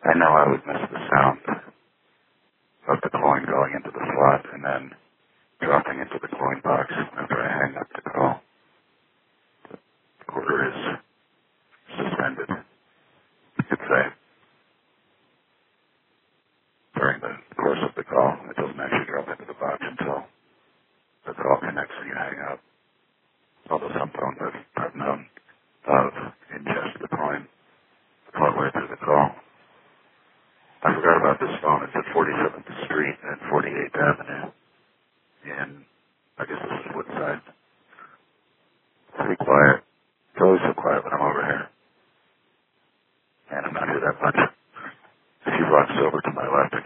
I know I would miss the sound of the coin going into the slot and then dropping into the coin box after I hang up the call. The order is suspended, you could say. During the course of the call, it doesn't actually drop into the box until the call connects and you hang up. Although some phone does.